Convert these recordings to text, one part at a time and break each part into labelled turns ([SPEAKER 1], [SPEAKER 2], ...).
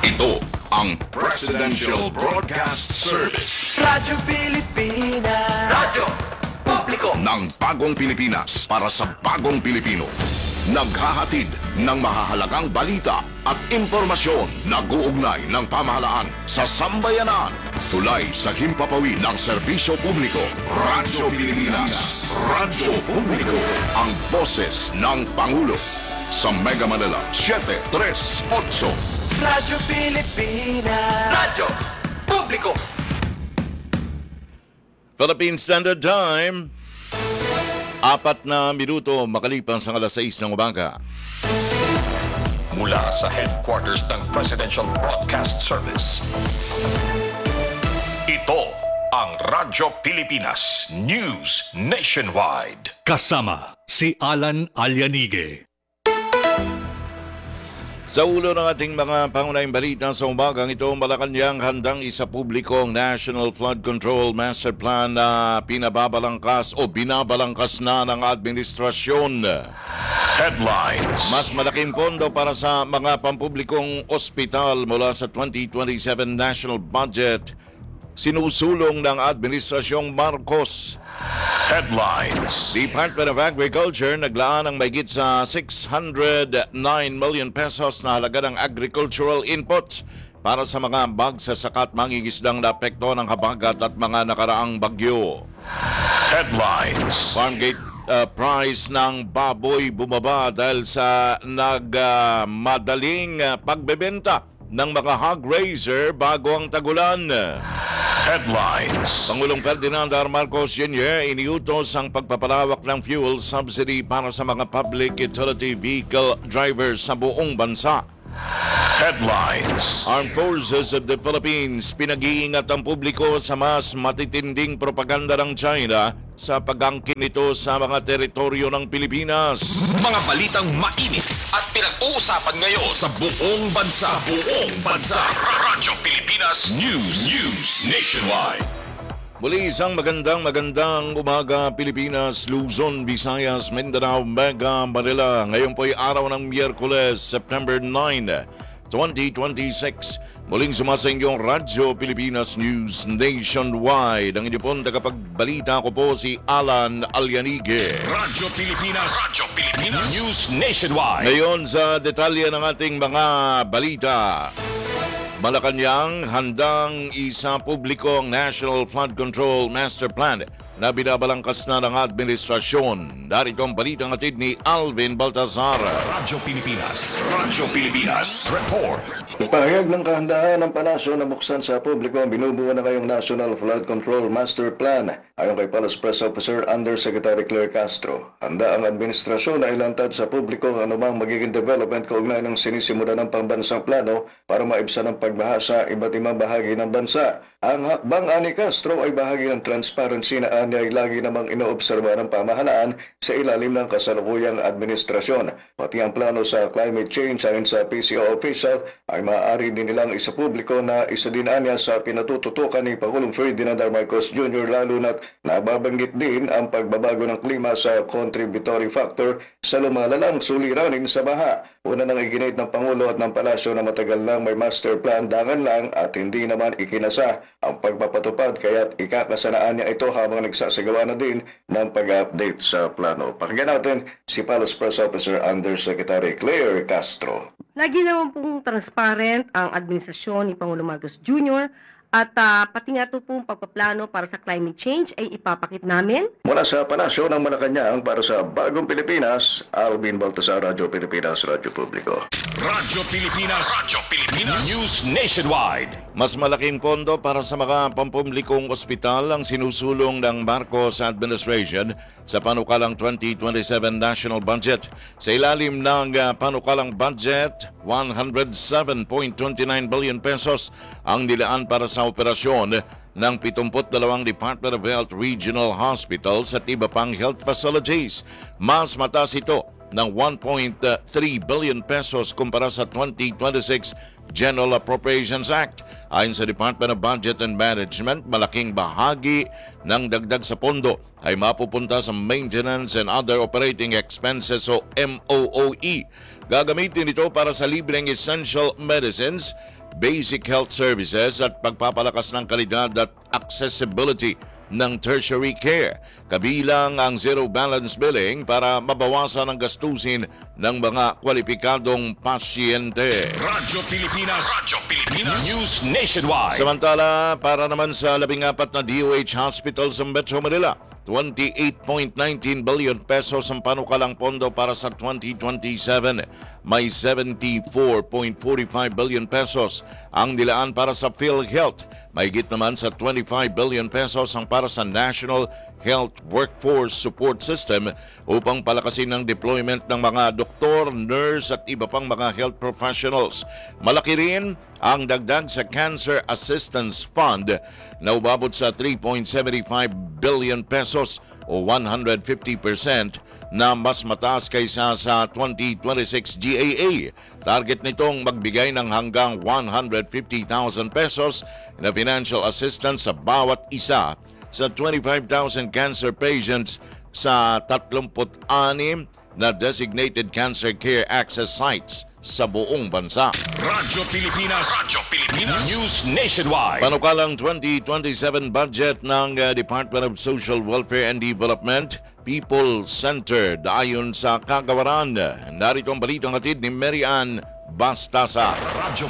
[SPEAKER 1] Ito ang Presidential Broadcast Service
[SPEAKER 2] Radyo Pilipinas. Radyo Publiko
[SPEAKER 1] ng Bagong Pilipinas para sa Bagong Pilipino. Naghahatid ng mahahalagang balita at impormasyon na guugnay ng pamahalaan sa sambayanan. Tulay sa himpapawid ng serbisyo publiko. Radyo Pilipinas. Radyo Publiko. Ang boses ng Pangulo. Sa Mega Manila, 738.
[SPEAKER 2] Radyo Pilipinas. Radyo Publiko.
[SPEAKER 3] Philippine Standard Time, 4 na minuto makalipas ang alas 6 ng umaga.
[SPEAKER 4] Mula sa headquarters ng Presidential Broadcast Service. Ito ang Radyo Pilipinas News Nationwide.
[SPEAKER 5] Kasama si Alan Alianige.
[SPEAKER 3] Sa ulo ng ating mga pangunahing balita sa umagang ito, Malacanang handang isapubliko ang National Flood Control Master Plan na pinababalangkas o binabalangkas na ng administrasyon.
[SPEAKER 4] Headlines.
[SPEAKER 3] Mas malaking pondo para sa mga pampublikong ospital mula sa 2027 national budget sinusulong ng Administrasyong Marcos.
[SPEAKER 4] Headlines.
[SPEAKER 3] Department of Agriculture naglaan ng mahigit sa 609 million pesos na halaga ng agricultural inputs para sa mga magsasaka at mangingisdang naapekto ng habagat at mga nakaraang bagyo.
[SPEAKER 4] Headlines.
[SPEAKER 3] Farmgate price ng baboy bumaba dahil sa nagmadaling pagbebenta ng mga hog raiser bago ang tagulan.
[SPEAKER 4] Headlines.
[SPEAKER 3] Pangulong Ferdinand R. Marcos Jr. iniutos ang pagpapalawak ng fuel subsidy para sa mga public utility vehicle drivers sa buong bansa.
[SPEAKER 4] Headlines.
[SPEAKER 3] Armed Forces of the Philippines pinag-iingat ang publiko sa mas matitinding propaganda ng China sa pag-angkin nito sa mga teritoryo ng Pilipinas.
[SPEAKER 4] Mga balitang mainit at pinag-uusapan ngayon sa buong bansa. Radyo Pilipinas News Nationwide.
[SPEAKER 3] Muli isang magandang umaga Pilipinas, Luzon, Visayas, Mindanao, Mega Manila. Ngayon po'y araw ng Miyerkules, September 9, 2026. Muling sumasa inyong Radyo Pilipinas News Nationwide. Ang inyong tagapagbalita ko po si Alan Alianige.
[SPEAKER 4] Radyo Pilipinas News Nationwide.
[SPEAKER 3] Ngayon sa detalye ng ating mga balita. Malacanang handang isapubliko ang National Flood Control Master Plan na binabalangkas na ng administrasyon. Narito ang balitang atid ni Alvin Baltazar.
[SPEAKER 4] Radyo Pilipinas Report.
[SPEAKER 6] Pahayag ng kahandaan ng palasyo na buksan sa publiko ang binubuo na ngayong National Flood Control Master Plan. Ayon kay Palace Press Officer Undersecretary Claire Castro, handa ang administrasyon na ilantad sa publiko ang anumang magiging development kaugnay ng sinisimula ng pambansang plano para maibsan ang pagbaha sa iba't ibang bahagi ng bansa. Ang hakbang ani Castro ay bahagi ng transparency na anya ay lagi namang inoobserba ng pamahalaan sa ilalim ng kasalukuyang administrasyon. Pati ang plano sa climate change ayon sa PCO official ay maaari din nilang isapubliko na isa din anya sa pinatututukan ni Pangulong Ferdinand R. Marcos Jr. lalo na't nababanggit din ang pagbabago ng klima sa contributory factor sa lumalalang suliranin sa baha. Una nang iginit ng Pangulo at ng Palasyo na matagal nang may master plan dangan lang at hindi naman ikinasa ang pagpapatupad kaya't ikakasanaan niya ito habang nagsasagawa na din ng pag-update sa plano. Pakinggan natin si Palace Press Officer Undersecretary Claire Castro.
[SPEAKER 7] Lagi naman pong transparent ang administrasyon ni Pangulong Marcos Jr. At pati nga ito pong pagpaplano para sa climate change ay ipapakit namin.
[SPEAKER 6] Mula sa Palasyo ng Malacanang para sa Bagong Pilipinas, Alvin Baltasar, Radyo Pilipinas, Radyo Publiko.
[SPEAKER 4] Radyo Pilipinas News Nationwide.
[SPEAKER 3] Mas malaking pondo para sa mga pampublikong ospital ang sinusulong ng Marcos Administration sa panukalang 2027 national budget. Sa ilalim ng panukalang budget, 107.29 billion pesos ang nilaan para sa operasyon ng 72 Department of Health Regional Hospitals at iba pang health facilities. Mas mataas ito ng 1.3 billion pesos kumpara sa 2026 General Appropriations Act. Ayon sa Department of Budget and Management, malaking bahagi ng dagdag sa pondo ay mapupunta sa Maintenance and Other Operating Expenses o MOOE. Gagamitin ito para sa libreng essential medicines, basic health services at pagpapalakas ng kalidad at accessibility ng tertiary care. Kabilang ang zero balance billing para mabawasan ang gastusin ng mga kwalipikadong pasyente.
[SPEAKER 4] Radyo Pilipinas. News Nationwide.
[SPEAKER 3] Samantala, para naman sa 14 na DOH hospitals sa Metro Manila, 28.19 billion pesos ang panukalang pondo para sa 2027. May 74.45 billion pesos ang nilaan para sa PhilHealth. Mahigit naman sa 25 billion pesos ang para sa National Health Workforce Support System upang palakasin ang deployment ng mga doktor, nurse at iba pang mga health professionals. Malaki rin ang dagdag sa Cancer Assistance Fund na umabot sa 3.75 billion pesos o 150% na mas mataas kaysa sa 2026 GAA. Target nitong magbigay ng hanggang 150,000 pesos na financial assistance sa bawat isa sa 25,000 cancer patients sa 36 na designated cancer care access sites sa buong bansa.
[SPEAKER 4] Radyo Pilipinas. News Nationwide.
[SPEAKER 3] Panukalang 2027 budget ng Department of Social Welfare and Development, people-centered ayon sa kagawaran. Narito ang balitang hatid ni Mary Ann Bastasa.
[SPEAKER 4] Radyo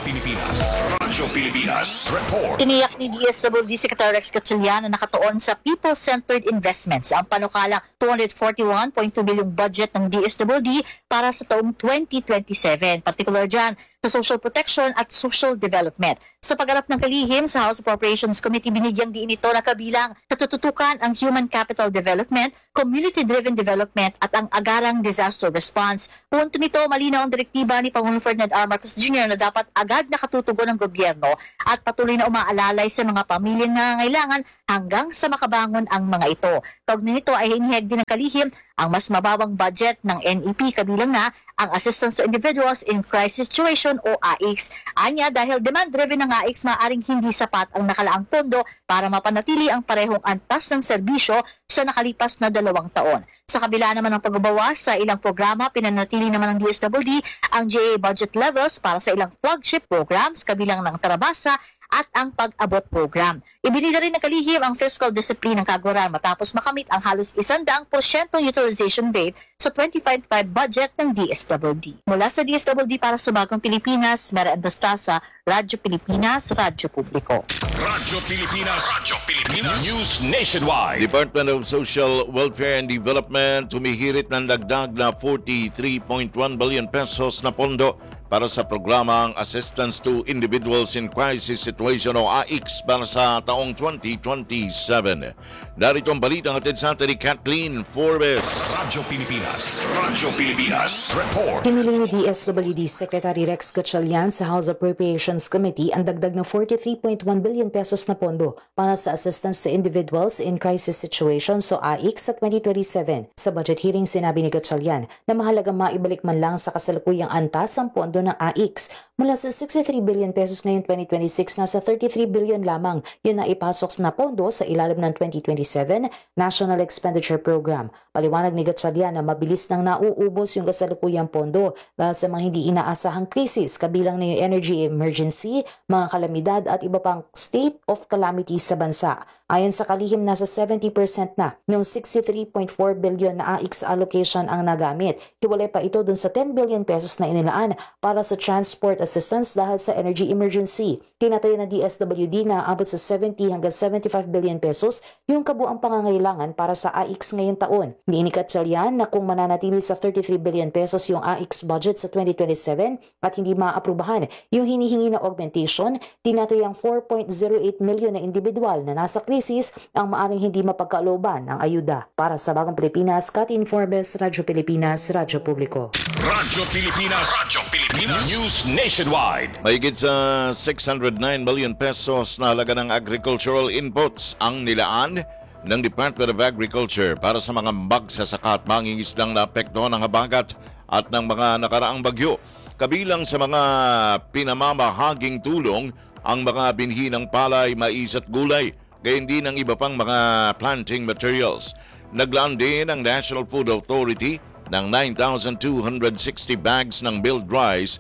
[SPEAKER 4] Pilipinas. Report.
[SPEAKER 8] Tiniyak ni DSWD Secretary Rex Gatchalian na nakatuon sa people-centered investments ang panukalang 241.2 bilyong budget ng DSWD para sa taong 2027, particular dyan sa social protection at social development. Sa pag-alap ng kalihim sa House Appropriations Committee, binigyang diin ito na kabilang sa tututukan ang human capital development, community-driven development at ang agarang disaster response. Punto nito, malinaw ang direktiba ni Pangulong Ferdinand R. Marcos Jr. na dapat agad nakatutugon ng gobyerno at patuloy na umaalalay sa mga pamilyang nangangailangan hanggang sa makabangon ang mga ito. Kaugnay nito ay hiniheg din ng kalihim ang mas mababang budget ng NEP, kabilang na ang Assistance to Individuals in Crisis Situation o AICS. Anya, dahil demand-driven ng AICS, maaaring hindi sapat ang nakalaang pondo para mapanatili ang parehong antas ng serbisyo sa nakalipas na 2 taon. Sa kabila naman ng pagbabawas sa ilang programa, pinanatili naman ng DSWD ang GA budget levels para sa ilang flagship programs, kabilang ng Tarabasa at ang pag-abot program. Ibinida rin ng kalihim ang fiscal discipline ng kagawaran matapos makamit ang halos 100% utilization rate sa 2025 budget ng DSWD. Mula sa DSWD para sa Bagong Pilipinas, Mera Bastasa, Radyo Pilipinas, Radyo Publiko.
[SPEAKER 4] Radyo Pilipinas. News Nationwide.
[SPEAKER 3] Department of Social Welfare and Development tumihirit ng dagdag na 43.1 billion pesos na pondo para sa programang Assistance to Individuals in Crisis Situation o AICS para sa taong 2027. Narito ang balitang hatid sa atin ni Kathleen Forbes.
[SPEAKER 4] Radyo Pilipinas. Report.
[SPEAKER 9] Pinili ni DSWD Secretary Rex Gatchalian sa House Appropriations Committee ang dagdag na 43.1 billion pesos na pondo para sa Assistance to Individuals in Crisis Situations o AICS sa 2027. Sa budget hearing, sinabi ni Gatchalian na mahalagang maibalik man lang sa kasalukuyang antas ang pondo ng AICS. Mula sa 63 billion pesos ngayon 2026, nasa 33 billion lamang yun na ipasok na pondo sa ilalim ng 2027 National Expenditure Program. Paliwanag ni Gatchalian na mabilis nang nauubos yung kasalukuyang pondo dahil sa mga hindi inaasahang krisis, kabilang na yung energy emergency, mga kalamidad at iba pang state of calamity sa bansa. Ayon sa kalihim, nasa 70% na ng 63.4 billion na AICS allocation ang nagamit. Hiwalay pa ito dun sa 10 billion pesos na inilaan para sa transport assistance dahil sa energy emergency. Tinatayo na DSWD na abot sa 70 hanggang 75 billion pesos yung kabuang pangangailangan para sa AICS ngayong taon. Ni Gatchalian na kung mananatili sa 33 billion pesos yung AICS budget sa 2027 at hindi maaprubahan yung hinihingi na augmentation, tinatayang 4.08 million na individual na nasa krisis ang maaring hindi mapagkalooban ng ayuda. Para sa Bagong Pilipinas, Kathleen Forbes, Radyo Pilipinas, Radyo Publiko.
[SPEAKER 4] Radyo Pilipinas. News Nationwide.
[SPEAKER 3] Mahigit sa 609 million pesos na halaga ng agricultural inputs ang nilaan ng Department of Agriculture para sa mga magsasaka at mangingisdang naapektuhan ng habagat at ng mga nakaraang bagyo. Kabilang sa mga pinamamahaging tulong ang mga binhi ng palay, mais at gulay, gayon din ang iba pang mga planting materials. Naglaan din ang National Food Authority ng 9,260 bags ng milled rice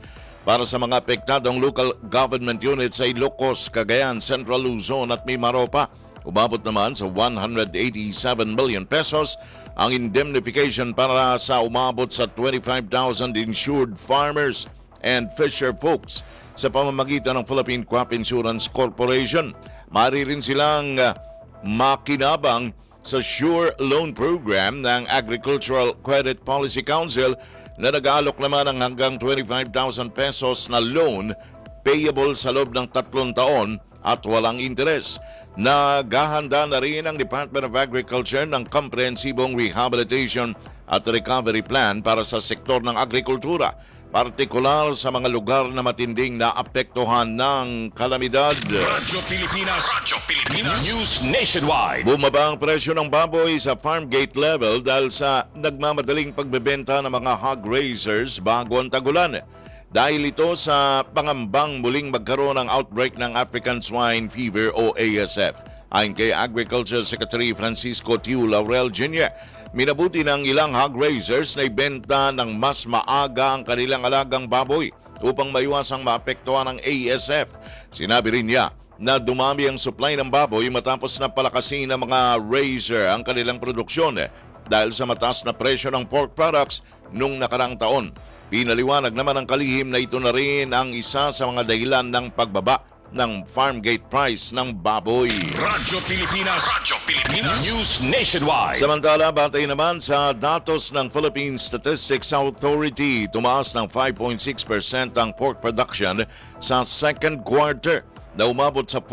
[SPEAKER 3] para sa mga apektadong local government units sa Ilocos, Cagayan, Central Luzon at Mimaropa. Umabot naman sa 187 million pesos ang indemnification para sa umabot sa 25,000 insured farmers and fisher folks sa pamamagitan ng Philippine Crop Insurance Corporation. Maaari rin silang makinabang sa Sure Loan Program ng Agricultural Credit Policy Council na nag-aalok naman ng hanggang 25,000 pesos na loan payable sa loob ng 3 taon at walang interes. Naghahanda na rin ang Department of Agriculture ng komprehensibong rehabilitation at recovery plan para sa sektor ng agrikultura, partikular sa mga lugar na matinding naapektuhan ng kalamidad.
[SPEAKER 4] Radyo Pilipinas News Nationwide.
[SPEAKER 3] Bumaba ang presyo ng baboy sa farm gate level dahil sa nagmamadaling pagbebenta ng mga hog raisers bago ang tagulan. Dahil ito sa pangambang muling magkaroon ng outbreak ng African Swine Fever o ASF. Ayon kay Agriculture Secretary Francisco Tiu Laurel Jr., minabuti ng ilang hog raisers na ibenta ng mas maaga ang kanilang alagang baboy upang maiwasang maapektuhan ng ASF. Sinabi rin niya na dumami ang supply ng baboy matapos na palakasin ng mga raiser ang kanilang produksyon dahil sa mataas na presyo ng pork products nung nakarang taon. Pinaliwanag naman ng kalihim na ito na rin ang isa sa mga dahilan ng pagbaba ng farm gate price ng baboy.
[SPEAKER 4] Radyo Pilipinas News Nationwide.
[SPEAKER 3] Samantala, batay naman sa datos ng Philippine Statistics Authority, tumaas ng 5.6% ang pork production sa second quarter na umabot sa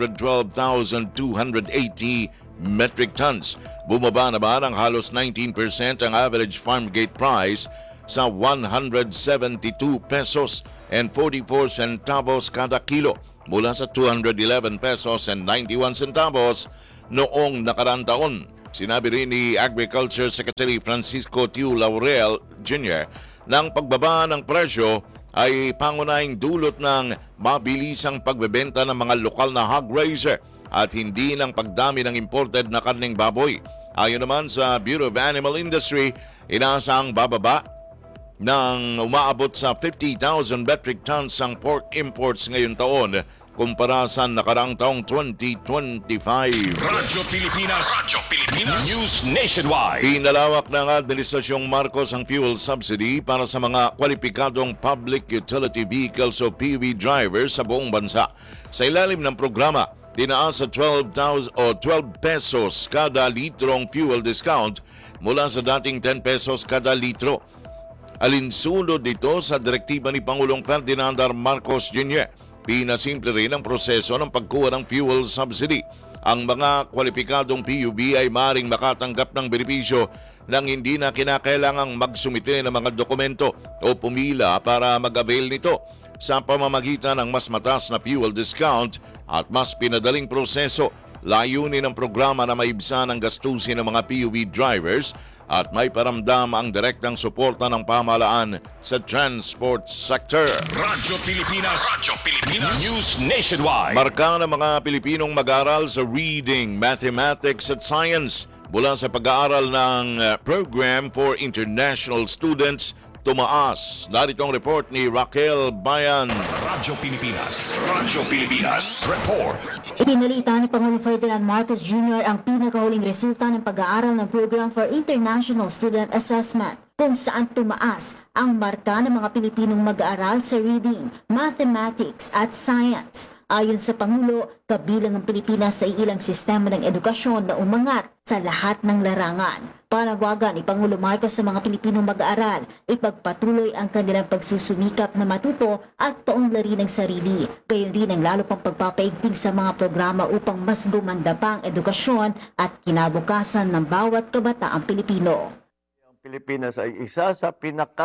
[SPEAKER 3] 412,280 metric tons. Bumaba naman ang halos 19% ang average farm gate price sa 172 pesos and 44 centavos kada kilo mula sa 211 pesos and 91 centavos noong nakarang taon. Sinabi rin ni Agriculture Secretary Francisco Tiu Laurel Jr. na ang pagbaba ng presyo ay pangunahing dulot ng mabilisang pagbebenta ng mga lokal na hog raiser at hindi ng pagdami ng imported na karneng baboy. Ayon naman sa Bureau of Animal Industry, inaasahang bababa ng umaabot sa 50,000 metric tons ang pork imports ngayong taon kumpara sa nakaraang taong 2025.
[SPEAKER 4] Radyo Pilipinas News Nationwide.
[SPEAKER 3] Pinalawak ng Administrasyong Marcos ang fuel subsidy para sa mga kwalipikadong public utility vehicles o PUV drivers sa buong bansa. Sa ilalim ng programa, tinaas sa 12 pesos kada litrong fuel discount mula sa dating 10 pesos kada litro. Alinsunod dito sa direktiba ni Pangulong Ferdinand R. Marcos Jr. Pinasimple rin ang proseso ng pagkuha ng fuel subsidy. Ang mga kwalipikadong PUV ay maaaring makatanggap ng benepisyo nang hindi na kinakailangang magsumite ng mga dokumento o pumila para mag-avail nito sa pamamagitan ng mas mataas na fuel discount at mas pinadaling proseso. Layunin ng programa na maibsan ang gastusin ng mga PUV drivers at may paramdam ang direktang suporta ng pamahalaan sa transport sector.
[SPEAKER 4] Radyo Pilipinas News Nationwide.
[SPEAKER 3] Marka ng mga Pilipinong mag-aaral sa reading, mathematics at science mula sa pag-aaral ng Program for International Students tumaas. Narito ang report ni Raquel Bayan.
[SPEAKER 4] Radyo Pilipinas Report.
[SPEAKER 8] Ipinalita ni Pangulong Ferdinand Marcos Jr. ang pinakahuling resulta ng pag-aaral ng Program for International Student Assessment, kung saan tumaas ang marka ng mga Pilipinong mag-aaral sa reading, mathematics at science. Ayon sa Pangulo, kabilang ang Pilipinas sa ilang sistema ng edukasyon na umangat sa lahat ng larangan. Panawagan ni Pangulo Marcos sa mga Pilipinong mag-aaral, ipagpatuloy ang kanilang pagsusumikap na matuto at paunlarin ang sarili. Gayon rin ang lalo pang pagpapaigting sa mga programa upang mas gumanda pa ang edukasyon at kinabukasan ng bawat kabataang Pilipino.
[SPEAKER 10] Ang Pilipinas ay isa sa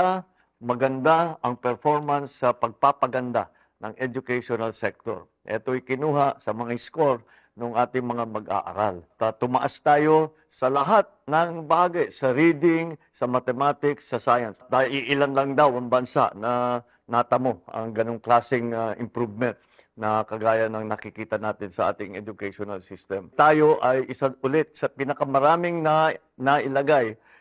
[SPEAKER 10] maganda ang performance sa pagpapaganda ng educational sector. Ito'y kinuha sa mga score ng ating mga mag-aaral. Tumaas tayo sa lahat ng bagay, sa reading, sa mathematics, sa science. Dahil ilan lang daw ang bansa na natamo ang ganong klaseng improvement na kagaya ng nakikita natin sa ating educational system. Tayo ay isa ulit sa pinakamaraming nailagay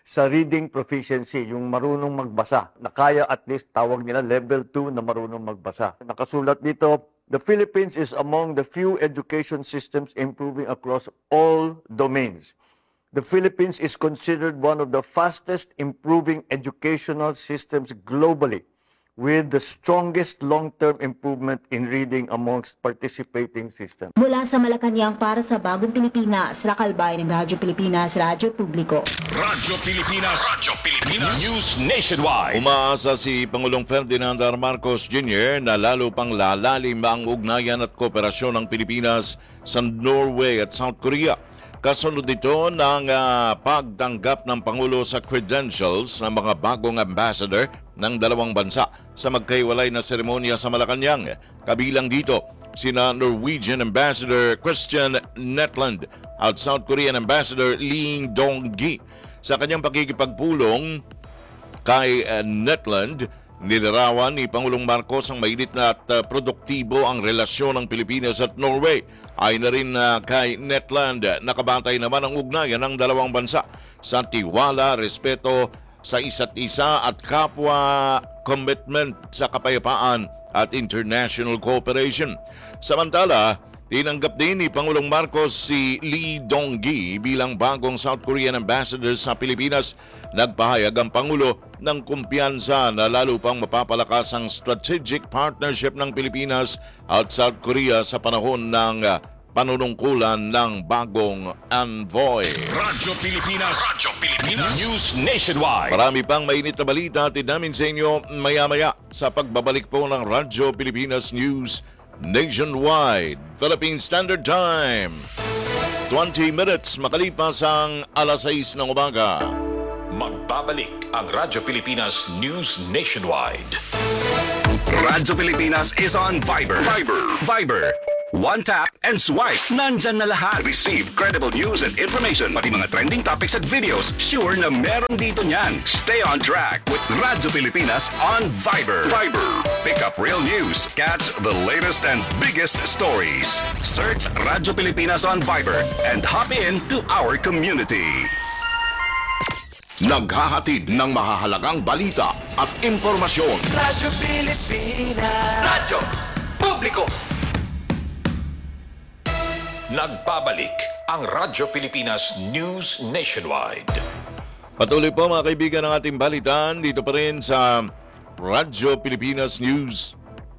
[SPEAKER 10] sa reading proficiency, yung marunong magbasa, na kaya at least tawag nila level 2 na marunong magbasa. Nakasulat dito, the Philippines is among the few education systems improving across all domains. The Philippines is considered one of the fastest improving educational systems globally, with the strongest long-term improvement in reading amongst participating systems.
[SPEAKER 11] Mula sa Malacanang para sa Bagong Pilipinas, Rakalbay ng Radyo Pilipinas, Radyo Publiko.
[SPEAKER 4] Radyo Pilipinas News Nationwide.
[SPEAKER 3] Umaasa si Pangulong Ferdinand R. Marcos Jr. na lalo pang lalalim ang ugnayan at kooperasyon ng Pilipinas sa Norway at South Korea. Kasunod ito ng pagtanggap ng Pangulo sa credentials ng mga bagong ambassador ng dalawang bansa sa magkaiwalay na seremonya sa Malacanang. Kabilang dito sina Norwegian Ambassador Christian Netland at South Korean Ambassador Lee Dong-gi. Sa kanyang pakikipagpulong kay Netland, nilarawan ni Pangulong Marcos ang mainit na at produktibo ang relasyon ng Pilipinas at Norway. Ay na rin kay Netland, nakabatay naman ang ugnayan ng dalawang bansa sa tiwala, respeto sa isa't isa at kapwa commitment sa kapayapaan at international cooperation. Samantala, tinanggap din ni Pangulong Marcos si Lee Dong-gi bilang bagong South Korean Ambassador sa Pilipinas. Nagpahayag ang Pangulo ng kumpiyansa na lalo pang mapapalakas ang strategic partnership ng Pilipinas at South Korea sa panahon ng panunungkulan ng bagong envoy.
[SPEAKER 4] Radyo Pilipinas News Nationwide.
[SPEAKER 3] Marami pang mainit na balita at namin sa inyo maya-maya sa pagbabalik po ng Radyo Pilipinas News Nationwide. Philippine Standard Time. 20 minutes makalipas ang alas 6 ng umaga.
[SPEAKER 4] Magbabalik ang Radyo Pilipinas News Nationwide.
[SPEAKER 1] Radyo Pilipinas is on Viber. Viber. One tap and swipe. Nandyan na lahat. Receive credible news and information. Pati mga trending topics at videos. Sure na meron dito niyan. Stay on track with Radyo Pilipinas on Viber. Pick up real news. Catch the latest and biggest stories. Search Radyo Pilipinas on Viber and hop in to our community. Naghahatid ng mahahalagang balita at impormasyon.
[SPEAKER 2] Radyo Pilipinas. Radyo Publiko.
[SPEAKER 4] Nagbabalik ang Radyo Pilipinas News Nationwide.
[SPEAKER 3] Patuloy po mga kaibigan ng ating balitaan dito pa rin sa Radyo Pilipinas News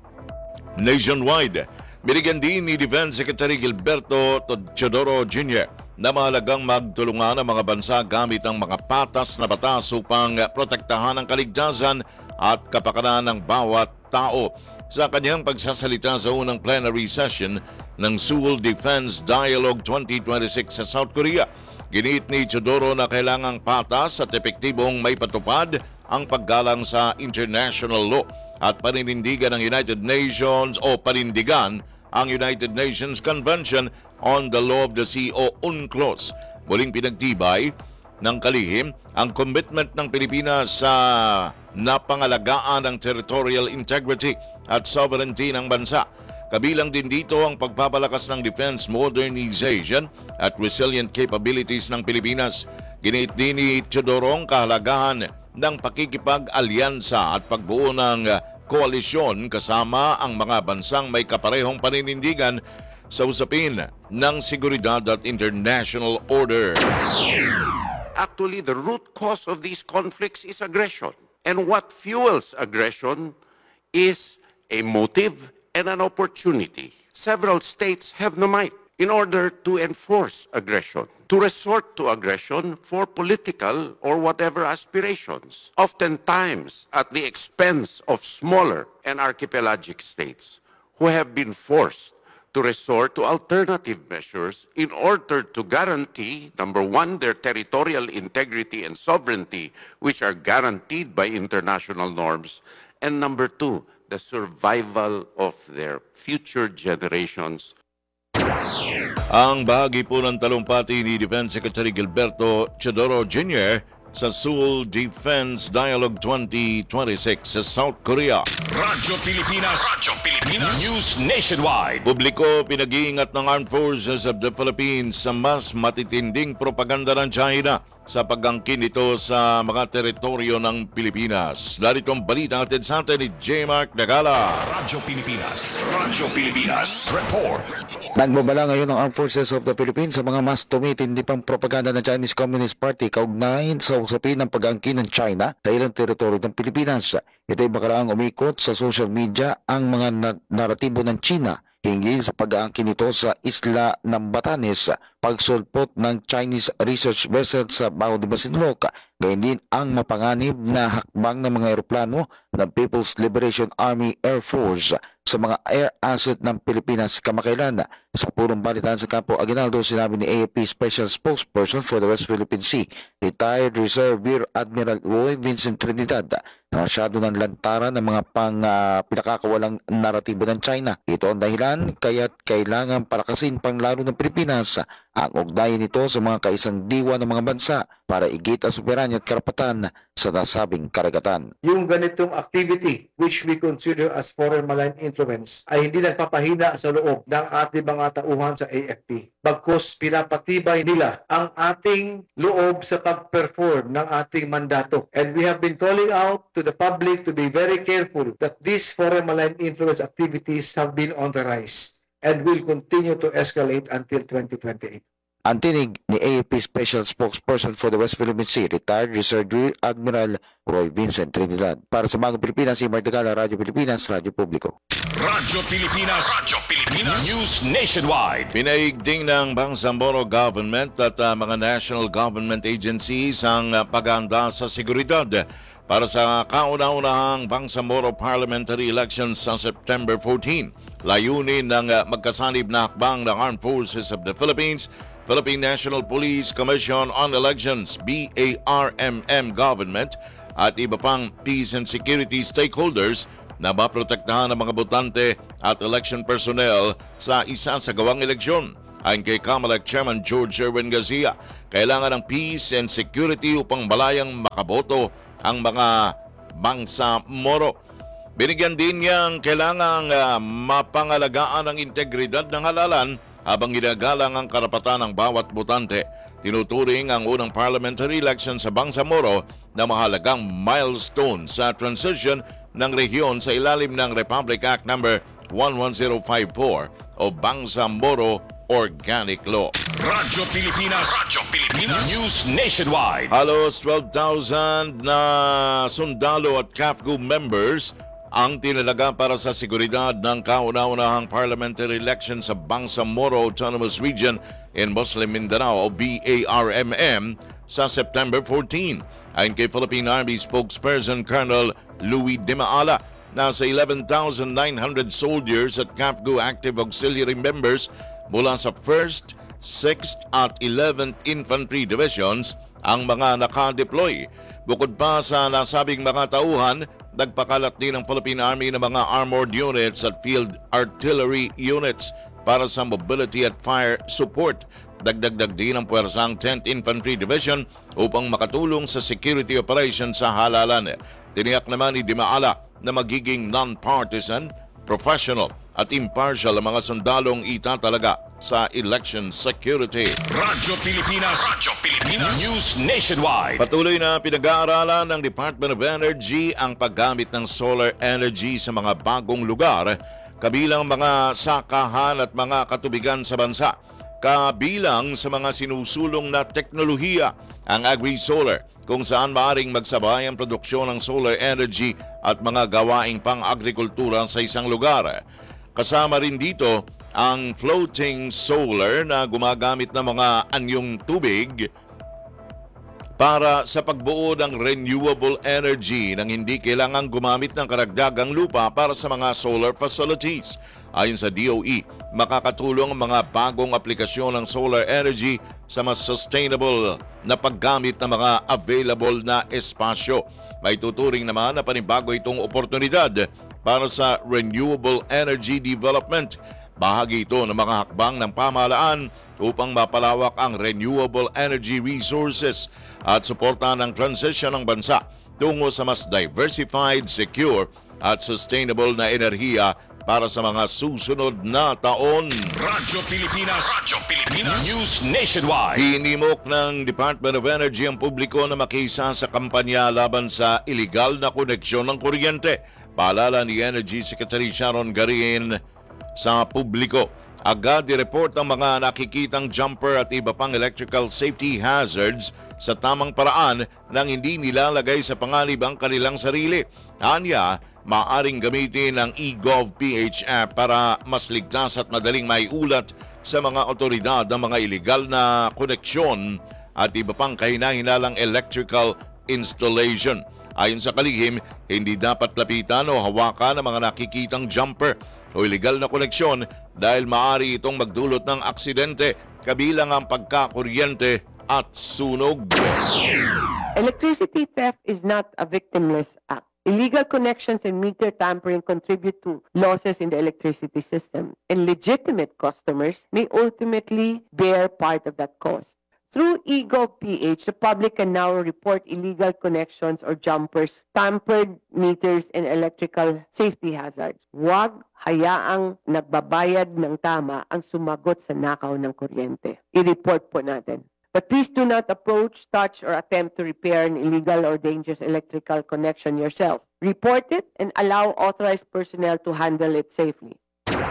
[SPEAKER 3] Nationwide. Binigyan din ni Defense Secretary Gilberto Teodoro Jr. na mahalagang magtulungan ang mga bansa gamit ang mga patas na batas upang protektahan ang kaligtasan at kapakanan ng bawat tao. Sa kanyang pagsasalita sa unang plenary session ng Seoul Defense Dialogue 2026 sa South Korea, giniit ni Teodoro na kailangang patas at epektibong may patupad ang paggalang sa international law at paninindigan ng United Nations o panindigan ang United Nations Convention on the Law of the Sea o UNCLOS. Muling pinagtibay ng kalihim ang commitment ng Pilipinas sa napangalagaan ng territorial integrity at sovereignty ng bansa. Kabilang din dito ang pagpapalakas ng defense modernization at resilient capabilities ng Pilipinas. Giniit din ni Teodoro ang kahalagahan ng pakikipag-alyansa at pagbuo ng koalisyon kasama ang mga bansang may kaparehong paninindigan sa usapin ng seguridad at international order.
[SPEAKER 12] Actually, the root cause of these conflicts is aggression. And what fuels aggression is a motive and an opportunity. Several states have the might in order to enforce aggression, to resort to aggression for political or whatever aspirations, oftentimes at the expense of smaller and archipelagic states who have been forced to resort to alternative measures in order to guarantee, number one, their territorial integrity and sovereignty, which are guaranteed by international norms, and number two, the survival of their future generations.
[SPEAKER 3] Ang bahagi po ng talumpati ni Defense Secretary Gilberto Teodoro Jr. sa Seoul Defense Dialogue 2026 sa South Korea.
[SPEAKER 4] Radyo Pilipinas News Nationwide.
[SPEAKER 3] Publiko pinag-iingat ng Armed Forces of the Philippines sa mas matitinding propaganda ng China sa pag-angkin nito sa mga teritoryo ng Pilipinas. Narito ang balita atin sa atin ni J. Mark Dagala.
[SPEAKER 4] Radyo Pilipinas Report.
[SPEAKER 13] Nagbabala ngayon ang Armed Forces of the Philippines sa mga mas tumitindi pang propaganda ng Chinese Communist Party kaugnay sa usapin ng pag-angkin ng China sa ilang teritoryo ng Pilipinas. Ito ay makaraang umikot sa social media ang mga naratibo ng China hinggil sa pag-aangkin nito sa isla ng Batanes, pagsulpot ng Chinese research vessel sa Bao de Masinloc, gayon din ang mapanganib na hakbang ng mga eroplano ng People's Liberation Army Air Force sa mga air asset ng Pilipinas kamakailan. Sa purong balitaan sa Campo Aguinaldo, sinabi ni AFP Special Spokesperson for the West Philippine Sea, retired Reserve Rear Admiral Roy Vincent Trinidad, na masyado ng lantaran ng mga pinakakawalang naratibo ng China. Ito ang dahilan kaya't kailangan palakasin pang lalo ng Pilipinas ang ugnayan nito sa mga kaisang diwa ng mga bansa para igit ang soberanya at karapatan sa nasabing karagatan.
[SPEAKER 10] Yung ganitong activity which we consider as foreign malign influence ay hindi nagpapahina sa loob ng ating mga tauhan sa AFP. Bagkus pinapatibay nila ang ating loob sa pag-perform ng ating mandato. And we have been calling out to the public to be very careful that these foreign malign influence activities have been on the rise and will continue to escalate until 2028.
[SPEAKER 13] Ang tinig ni AFP Special Spokesperson for the West Philippine Sea, retired Reserve Rear Admiral Roy Vincent Trinidad. Para sa Bagong Pilipinas, si Martigala, Radyo Pilipinas, Radyo Publiko.
[SPEAKER 4] Radyo Pilipinas News Nationwide.
[SPEAKER 3] Pinaigting ng Bangsamoro Government at mga national government agencies ang paghahanda sa seguridad para sa kauna-unahang Bangsamoro Parliamentary Elections sa September 14. Layunin ng magkasanib na hakbang ng Armed Forces of the Philippines, Philippine National Police Commission on Elections, BARMM Government at iba pang peace and security stakeholders na maprotektahan ang mga botante at election personnel sa isa sa gawang eleksyon. Ayon kay COMELEC Chairman George Erwin Garcia, kailangan ng peace and security upang balayang makaboto ang mga Bangsamoro. Binigyan din niyang kailangang mapangalagaan ang integridad ng halalan habang ginagalang ang karapatan ng bawat botante. Tinuturing ang unang parliamentary election sa Bangsamoro na mahalagang milestone sa transition ng rehiyon sa ilalim ng Republic Act No. 11054 o Bangsamoro Organic Law.
[SPEAKER 4] Radyo Pilipinas News Nationwide.
[SPEAKER 3] Halos 12,000 na sundalo at CAFGU members ang tinalaga para sa seguridad ng kauna-unahang parliamentary election sa Bangsamoro Autonomous Region in Muslim Mindanao o BARMM sa September 14. Ayon kay Philippine Army spokesperson Colonel Louis De Maala, nasa 11,900 soldiers at CAFGU active auxiliary members mula sa 1st, 6th at 11th Infantry Divisions ang mga nakadeploy. Bukod pa sa nasabing mga tauhan, nagpakalat din ng Philippine Army ng mga armored units at field artillery units para sa mobility at fire support. Dagdag din ang puwersang 10th Infantry Division upang makatulong sa security operation sa halalan. Tiniyak naman ni Di Maala na magiging non-partisan, professional at impartial ang mga sundalong itatalaga sa election security.
[SPEAKER 4] Radyo Pilipinas News Nationwide.
[SPEAKER 3] Patuloy na pinag-aaralan ng Department of Energy ang paggamit ng solar energy sa mga bagong lugar, kabilang mga sakahan at mga katubigan sa bansa. Kabilang sa mga sinusulong na teknolohiya ang agri-solar, kung saan maaaring magsabay ang produksyon ng solar energy at mga gawaing pang-agrikultura sa isang lugar. Kasama rin dito ang floating solar na gumagamit ng mga anyong tubig para sa pagbuo ng renewable energy nang hindi kailangang gumamit ng karagdagang lupa para sa mga solar facilities. Ayon sa DOE, makakatulong ang mga bagong aplikasyon ng solar energy sa mas sustainable na paggamit ng mga available na espasyo. May tuturing naman na panibago itong oportunidad para sa renewable energy development. Bahagi ito ng mga hakbang ng pamahalaan upang mapalawak ang renewable energy resources at suportahan ang transition ng bansa tungo sa mas diversified, secure at sustainable na enerhiya para sa mga susunod na taon.
[SPEAKER 4] Radyo Pilipinas. News Nationwide.
[SPEAKER 3] Hinimok ng Department of Energy ang publiko na makisa sa kampanya laban sa iligal na koneksyon ng kuryente. Paalala ni Energy Secretary Sharon Garin sa publiko. Agad i-report ang mga nakikitang jumper at iba pang electrical safety hazards sa tamang paraan nang hindi nilalagay sa panganib ang kanilang sarili. Anya, maaring gamitin ang eGov.ph app para mas ligtas at madaling maiulat sa mga otoridad ang mga iligal na koneksyon at iba pang kahina-hinalang electrical installation. Ayon sa kalihim, hindi dapat lapitan o hawakan ang mga nakikitang jumper o iligal na koneksyon dahil maaari itong magdulot ng aksidente kabilang ang pagkakuryente at sunog.
[SPEAKER 14] Electricity theft is not a victimless act. Illegal connections and meter tampering contribute to losses in the electricity system, and legitimate customers may ultimately bear part of that cost. Through eGov.ph, the public can now report illegal connections or jumpers, tampered meters, and electrical safety hazards. Huwag hayaang nagbabayad ng tama ang sumagot sa nakaw ng kuryente. I-report po natin. But please do not approach, touch, or attempt to repair an illegal or dangerous electrical connection yourself. Report it and allow authorized personnel to handle it safely.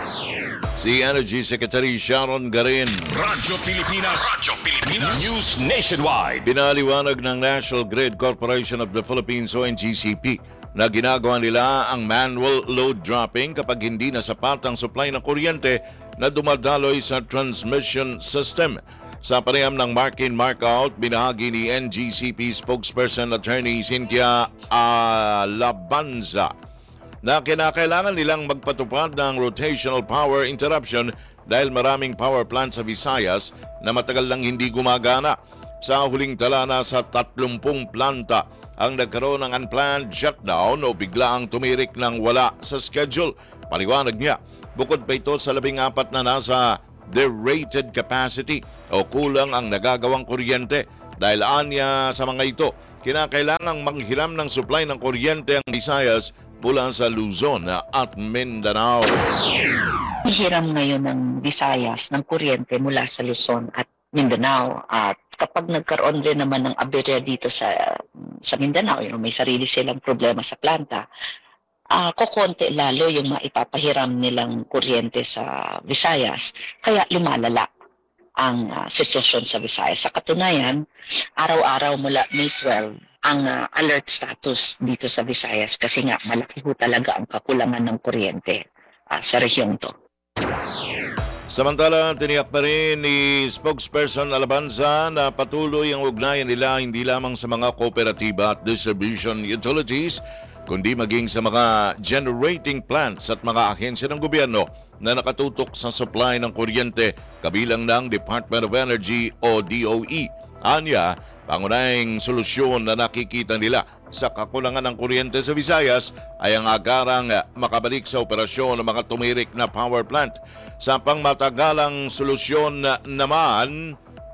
[SPEAKER 3] Si Energy Secretary Sharon Garin.
[SPEAKER 4] Radyo Pilipinas. News Nationwide.
[SPEAKER 3] Binaliwanag ng National Grid Corporation of the Philippines o NGCP na ginagawa nila ang manual load dropping kapag hindi na sapat ang supply ng kuryente na dumadaloy sa transmission system. Sa panayam ng mark-in mark-out, binahagi ni NGCP spokesperson Attorney Cynthia Alabanza na kinakailangan nilang magpatupad ng rotational power interruption dahil maraming power plant sa Visayas na matagal nang hindi gumagana. Sa huling tala na sa 30 planta ang nagkaroon ng unplanned shutdown o biglaang tumirik ng wala sa schedule. Paliwanag niya, bukod pa ito sa 14 na nasa derated capacity o kulang ang nagagawang kuryente. Dahil anya sa mga ito, kinakailangang manghiram ng supply ng kuryente ang Visayas mula sa Luzon at Mindanao.
[SPEAKER 15] Hihiram ngayon ng Visayas ng kuryente mula sa Luzon at Mindanao. At kapag nagkaroon rin naman ng aberya dito sa Mindanao, may sarili silang problema sa planta, kukonti lalo yung maipapahiram nilang kuryente sa Visayas. Kaya lumalala ang sitwasyon sa Visayas. Sa katunayan, araw-araw mula May 12, ang alert status dito sa Visayas kasi nga malaki ho talaga ang kakulangan ng kuryente sa rehiyon to.
[SPEAKER 3] Samantala, tiniyak pa rin ni spokesperson Alabanza na patuloy ang ugnayan nila hindi lamang sa mga kooperatiba at distribution utilities, kundi maging sa mga generating plants at mga ahensya ng gobyerno na nakatutok sa supply ng kuryente kabilang ng Department of Energy o DOE. Anya, pangunahing solusyon na nakikita nila sa kakulangan ng kuryente sa Visayas ay ang agarang makabalik sa operasyon ng mga tumirik na power plant. Sa pangmatagalang solusyon naman,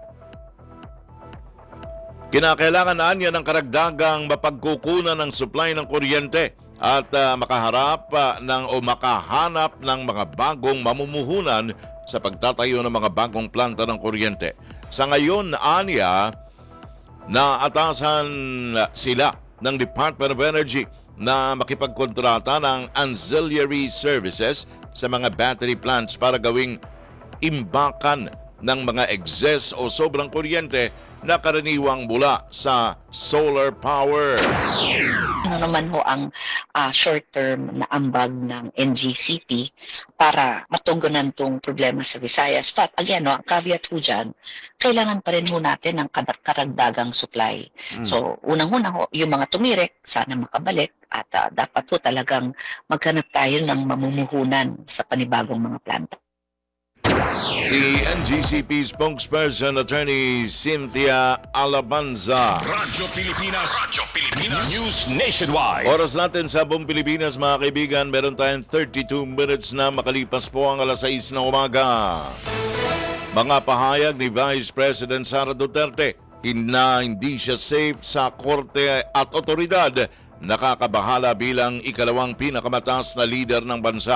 [SPEAKER 3] kinakailangan niya ng karagdagang mapagkukunan ng supply ng kuryente at makahanap ng mga bagong mamumuhunan sa pagtatayo ng mga bagong planta ng kuryente. Sa ngayon, anya, naatasan sila ng Department of Energy na makipagkontrata ng ancillary services sa mga battery plants para gawing imbakan ng mga excess o sobrang kuryente na karaniwang mula sa solar power.
[SPEAKER 15] Ano naman ho ang short-term na ambag ng NGCP para matugunan tong problema sa Visayas. But again, ang caveat ho dyan, kailangan pa rin ho natin ng karagdagang supply. So, unang-una ho, yung mga tumirik, sana makabalik at dapat ho talagang maghanap tayo ng mamumuhunan sa panibagong mga planta.
[SPEAKER 3] Si NGCP spokesperson Attorney Cynthia Alabanza.
[SPEAKER 4] Radyo Pilipinas. News Nationwide.
[SPEAKER 3] Oras natin sa buong Pilipinas, mga kaibigan, meron tayong 32 minutes na makalipas po ang alas 6 ng umaga. Mga pahayag ni Vice President Sara Duterte na hindi siya safe sa korte at otoridad, nakakabahala bilang ikalawang pinakamataas na leader ng bansa.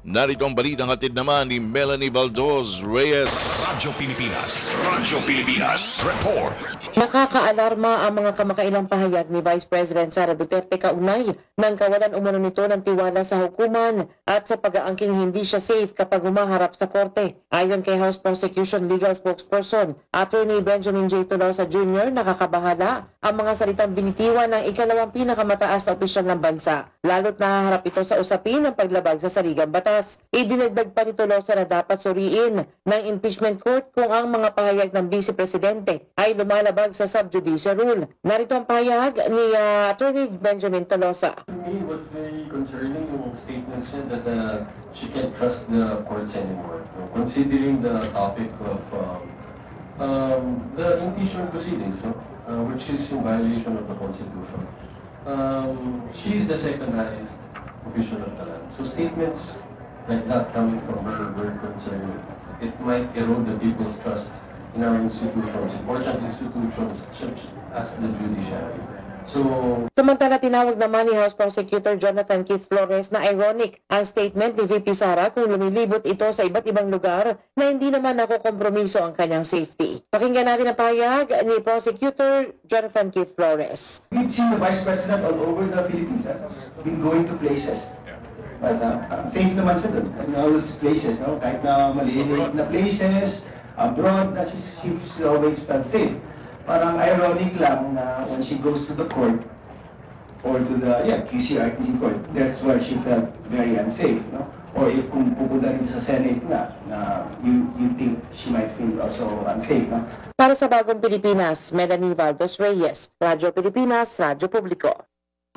[SPEAKER 3] Narito ang balitang hatid naman ni Melanie Valdos Reyes.
[SPEAKER 4] Radyo Pilipinas. Radyo Pilipinas. Report.
[SPEAKER 14] Nakakaalarma ang mga kamakailang pahayag ni Vice President Sara Duterte kaugnay ng kawalan umano nito ng tiwala sa hukuman at sa pag-aangking hindi siya safe kapag humaharap sa korte. Ayon kay House Prosecution Legal Spokesperson, Attorney Benjamin J. Tolosa Jr., nakakabahala ang mga salitang binitiwan ng ikalawang pinakamataas na opisyal ng bansa, lalo't nahaharap ito sa usapin ng paglabag sa saligang batas. Idinagdag pa ni Tolosa na dapat suriin ng impeachment court kung ang mga pahayag ng Vice Presidente ay lumalabag sa sub judice rule. Narito ang pahayag ni Attorney Benjamin Tolosa.
[SPEAKER 16] To me, what's very concerning yung statements niya that she can't trust the courts anymore. Considering the topic of the impeachment proceedings, which is in violation of the Constitution. She is the second highest official of the land. So statements like that coming from her very concerning. It might erode the people's trust in our institutions, important institutions such as the judiciary.
[SPEAKER 14] Samantala, tinawag naman ni House Prosecutor Jonathan Keith Flores na ironic ang statement ni VP Sara kung lumilibot ito sa iba't ibang lugar na hindi naman nakukompromiso ang kanyang safety. Pakinggan natin ang pahayag ni Prosecutor Jonathan Keith Flores.
[SPEAKER 17] We've seen the Vice President all over the Philippines, been going to places. But safe naman siya doon in all those places, no? Kahit na maliliit na places, abroad, she's always felt safe. Parang ironic lang na when she goes to the court or to the QC-RTC court, that's where she felt very unsafe, no? Or if kung pupunta rin sa Senate na you think she might feel also unsafe, no?
[SPEAKER 14] Para sa Bagong Pilipinas, Melanie Valdos Reyes, Radyo Pilipinas, Radyo Publiko.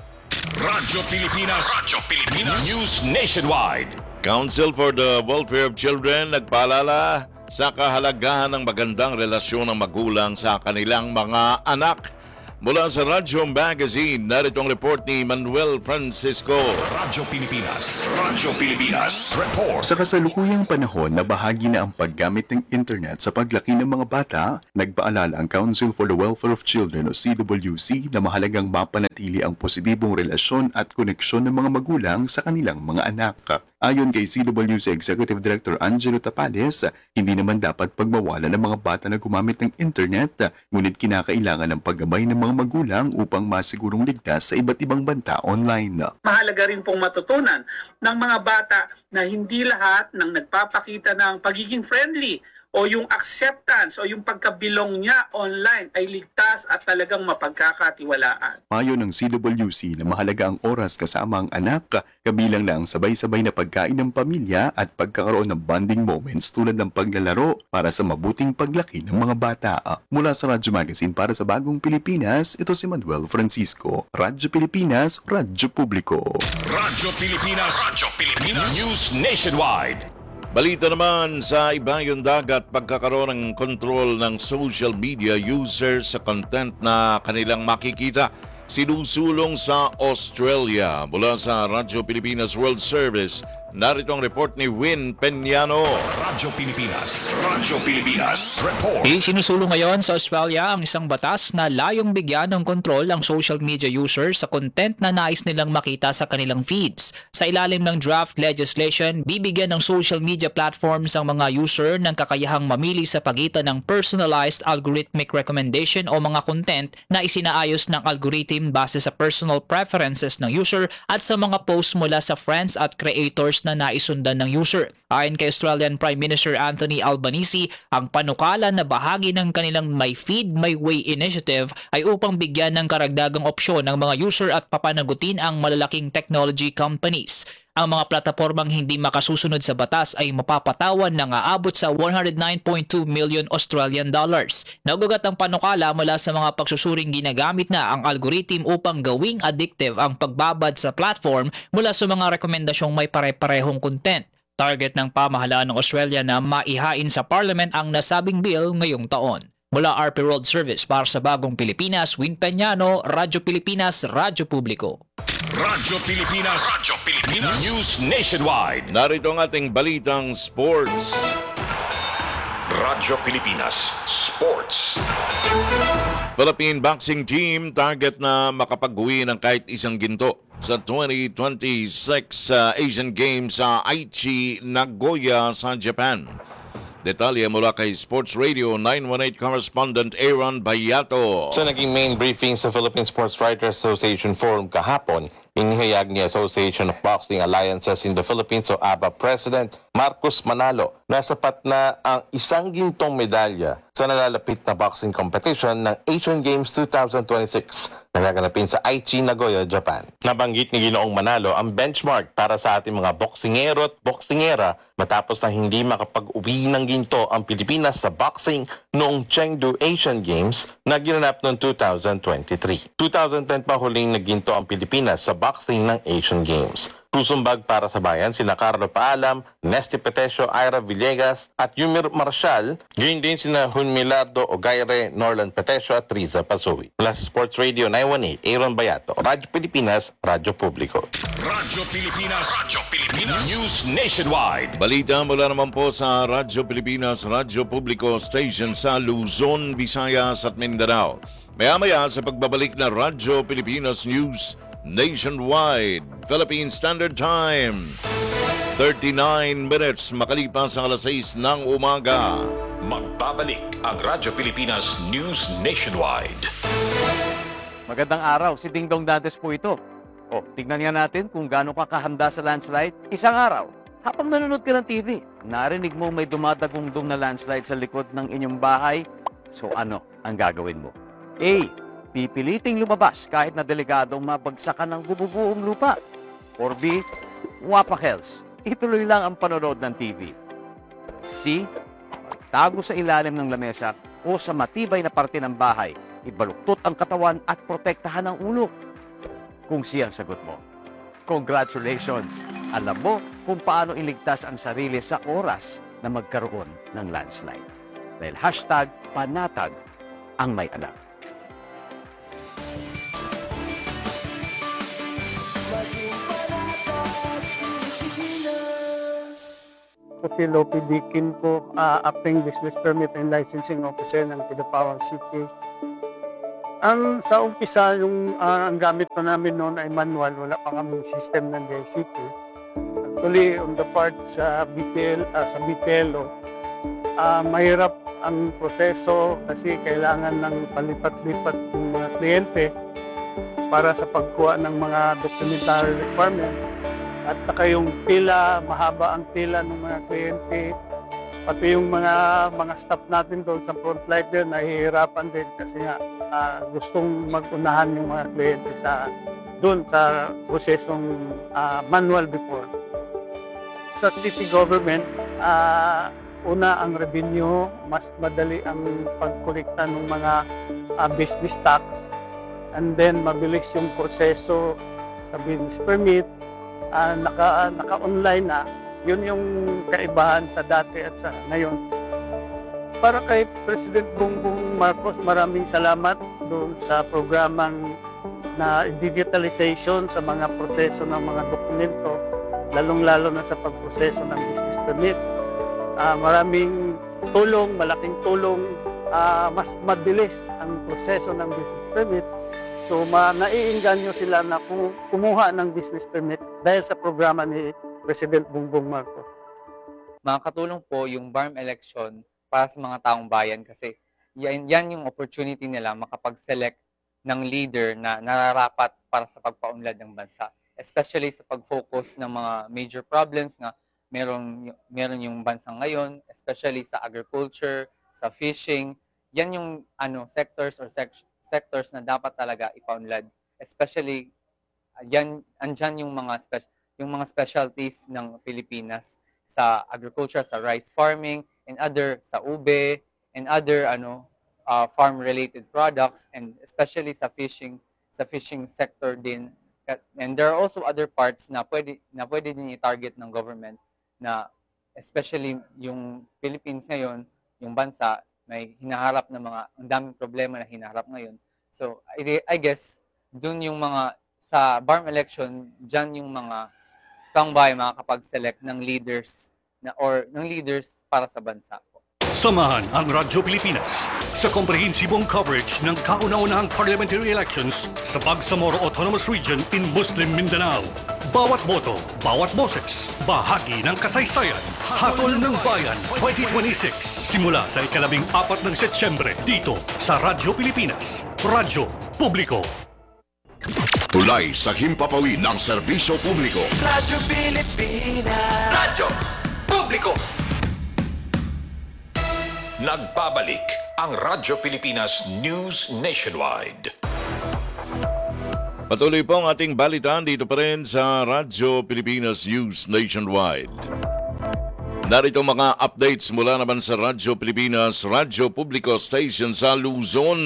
[SPEAKER 4] Radyo Pilipinas. Radyo Pilipinas. News Nationwide.
[SPEAKER 3] Council for the Welfare of Children nagpaalala sa kahalagahan ng magandang relasyon ng magulang sa kanilang mga anak. Mula sa Radyo Magazine, narito ang report ni Manuel Francisco.
[SPEAKER 4] Radyo Pilipinas. Radyo Pilipinas. Report.
[SPEAKER 18] Sa kasalukuyang panahon na bahagi na ang paggamit ng internet sa paglaki ng mga bata, nagpaalala ang Council for the Welfare of Children o CWC na mahalagang mapanatili ang positibong relasyon at koneksyon ng mga magulang sa kanilang mga anak. Ayon kay CWC Executive Director Angelo Tapales, hindi naman dapat pagmawalan ng mga bata na gumamit ng internet, ngunit kinakailangan ng paggabay ng mga magulang upang masigurong ligtas sa iba't ibang banta online.
[SPEAKER 19] Mahalaga rin pong matutunan ng mga bata na hindi lahat ng nagpapakita ng pagiging friendly o yung acceptance o yung pagkabilong niya online ay ligtas at talagang mapagkakatiwalaan.
[SPEAKER 18] Payo ng CWC na mahalaga ang oras kasama ang anak, kabilang lang ang sabay-sabay na pagkain ng pamilya at pagkakaroon ng bonding moments tulad ng paglalaro para sa mabuting paglaki ng mga bata. Mula sa Radyo Magazine para sa Bagong Pilipinas, ito si Manuel Francisco. Radyo Pilipinas, Radyo Publiko.
[SPEAKER 4] Radyo Pilipinas. Radyo Pilipinas. News Nationwide.
[SPEAKER 3] Balita naman sa Ibayong Dagat, pagkakaroon ng control ng social media users sa content na kanilang makikita. Sinusulong sa Australia. Mula sa Radyo Pilipinas World Service, narito ang report ni Win Peñano.
[SPEAKER 4] Radyo Pilipinas. Radyo Pilipinas. Report.
[SPEAKER 20] Sinusulong ngayon sa Australia ang isang batas na layong bigyan ng kontrol ang social media users sa content na nais nilang makita sa kanilang feeds. Sa ilalim ng draft legislation, bibigyan ng social media platforms ang mga user ng kakayahang mamili sa pagitan ng personalized algorithmic recommendation o mga content na isinaayos ng algorithm base sa personal preferences ng user at sa mga posts mula sa friends at creators na naisundan ng user. Ayon kay Australian Prime Minister Anthony Albanese, ang panukala na bahagi ng kanilang My Feed, My Way initiative ay upang bigyan ng karagdagang opsyon ng mga user at papanagutin ang malalaking technology companies. Ang mga platapormang hindi makasusunod sa batas ay mapapatawan ng aabot sa 109.2 million Australian dollars. Nagugat ang panukala mula sa mga pagsusuring ginagamit na ang algorithm upang gawing addictive ang pagbabad sa platform mula sa mga rekomendasyong may pare-parehong content. Target ng pamahalaan ng Australia na maihain sa Parliament ang nasabing bill ngayong taon. Mula RP World Service para sa Bagong Pilipinas, Win Peñano, Radyo Pilipinas, Radyo Publiko.
[SPEAKER 4] Radyo Pilipinas. Radyo Pilipinas. News Nationwide.
[SPEAKER 3] Narito ang ating balitang sports.
[SPEAKER 4] Radyo Pilipinas Sports.
[SPEAKER 3] Philippine boxing team target na makapag-uwi ng kahit isang ginto sa 2026 Asian Games sa Aichi, Nagoya sa Japan. Detalye mula kay Sports Radio 918 correspondent Aaron Bayato.
[SPEAKER 21] Sa naging main briefing sa Philippine Sports Writers Association Forum kahapon, inihayag ni Association of Boxing Alliances in the Philippines o ABA President Marcos Manalo na sapat na ang isang gintong medalya sa nalalapit na boxing competition ng Asian Games 2026 na gaganapin sa Aichi, Nagoya, Japan. Nabanggit ni Ginoong Manalo ang benchmark para sa ating mga boksingero at boksingera matapos na hindi makapag-uwi ng ginto ang Pilipinas sa boxing noong Chengdu Asian Games na ginanap noong 2023. 2010 pa huling naginto ang Pilipinas sa boxing ng Asian Games. Susumbag para sa bayan sina Carlo Paalam, Nesty Petesio, Ira Villegas at Yumir Marshall, gayon din sina Junmilardo Ogaire, Norland Petesio at Riza Pasui. Mula sa Sports Radio 918, Aaron Bayato, Radyo Pilipinas, Radyo Publiko.
[SPEAKER 4] Radyo Pilipinas, News Nationwide.
[SPEAKER 3] Balita mula naman po sa Radyo Pilipinas, Radyo Publiko Station sa Luzon, Visayas at Mindanao. Maya-maya sa pagbabalik na Radyo Pilipinas News Nationwide, Philippine Standard Time. 39 minutes makalipas ang alas 6 ng umaga.
[SPEAKER 4] Magbabalik ang Radyo Pilipinas News Nationwide.
[SPEAKER 10] Magandang araw, si Dingdong Dantes po ito. O, tignan nga natin kung gaano ka kahanda sa landslide. Isang araw, habang nanonood ka ng TV, narinig mo may dumadagundong na landslide sa likod ng inyong bahay. So ano ang gagawin mo? A. Pipiliting lumabas kahit na delikadong mabagsakan ng bububuong lupa. Or B. Wapakels. Ituloy lang ang panonood ng TV. C. Tago sa ilalim ng lamesa o sa matibay na parte ng bahay. Ibaluktot ang katawan at protektahan ang ulo. Kung C ang sagot mo, congratulations! Alam mo kung paano iligtas ang sarili sa oras na magkaroon ng landslide. Dahil #panatag ang may anak.
[SPEAKER 22] Si Lopi Dikin po, acting business permit and licensing officer ng Pidapawang City. Ang sa umpisa, ang gamit pa namin noon ay manual, wala pa kami system ng DICT. Actually, on the part sa Bitelo, mahirap ang proseso kasi kailangan ng palipat-lipat ng mga kliyente para sa pagkuha ng mga documentary requirement. At saka yung pila, mahaba ang pila ng mga kliyente. Pati yung mga staff natin doon sa frontline din, nahihirapan din kasi nga gustong mag-unahan yung mga kliyente doon sa prosesong manual before. Sa city government, una ang revenue, mas madali ang pagkolekta ng mga business tax. And then mabilis yung proseso sa business permit. Naka-online na, yun yung kaibahan sa dati at sa ngayon. Para kay President Bongbong Marcos, maraming salamat doon sa programang na digitalization sa mga proseso ng mga dokumento, lalong-lalo na sa pagproseso ng business permit. Maraming tulong, malaking tulong, mas mabilis ang proseso ng business permit. So, naiinganyo sila na kumuha ng business permit dahil sa programa ni President Bongbong Marcos.
[SPEAKER 23] Makakatulong po yung BARM election para sa mga taong bayan kasi yan yung opportunity nila makapag-select ng leader na nararapat para sa pagpaunlad ng bansa. Especially sa pag-focus ng mga major problems na meron yung bansa ngayon, especially sa agriculture, sa fishing. Yan yung sectors na dapat talaga ipaunlad. Especially, andyan yung mga specialties ng Pilipinas sa agriculture, sa rice farming, and sa ube, and other farm-related products, and especially sa fishing sector din. And there are also other parts na pwede din i-target ng government na especially yung Philippines ngayon, yung bansa, may hinaharap na ang daming problema na hinaharap ngayon. So, I guess, dun yung sa BARM election, dyan yung mga taong bayan makakapag-select ng leaders or ng leaders para sa bansa.
[SPEAKER 5] Samahan ang Radyo Pilipinas sa komprehensibong coverage ng kauna-unahang parliamentary elections sa Bangsamoro Autonomous Region in Muslim Mindanao. Bawat boto, bawat boses, bahagi ng kasaysayan. Hatol ng Bayan 2026. Simula sa ika-14 ng Setyembre dito sa Radyo Pilipinas. Radyo Publiko.
[SPEAKER 1] Tulay sa himpapawid ng serbisyo publiko.
[SPEAKER 2] Radyo Pilipinas. Radyo Publiko.
[SPEAKER 4] Nagbabalik ang Radyo Pilipinas News Nationwide.
[SPEAKER 3] Patuloy po ang ating balitaan dito pa rin sa Radyo Pilipinas News Nationwide. Narito mga updates mula naman sa Radyo Pilipinas, Radyo Publiko Station sa Luzon.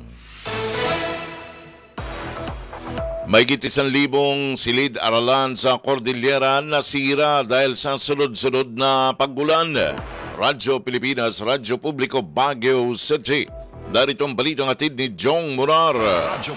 [SPEAKER 3] Mahigit 1,000 silid-aralan sa Cordillera nasira dahil sa sunod-sunod na pag-ulan. Radyo Pilipinas, Radyo Publiko, Baguio City. Narito ang balitang atid ni Jong Murar.
[SPEAKER 4] Radyo